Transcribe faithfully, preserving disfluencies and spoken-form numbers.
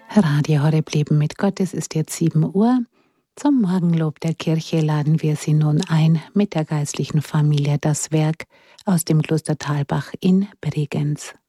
Radio Horeb Leben mit Gott, es ist jetzt sieben Uhr. Zum Morgenlob der Kirche laden wir Sie nun ein mit der geistlichen Familie Das Werk aus dem Kloster Thalbach in Bregenz.